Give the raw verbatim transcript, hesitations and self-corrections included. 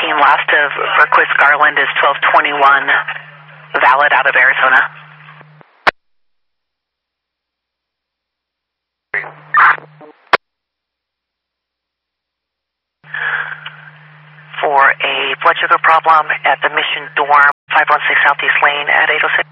team, last of Request Garland is twelve twenty-one, valid out of Arizona. For a blood sugar problem at the Mission Dorm, five one six Southeast Lane at eight oh six.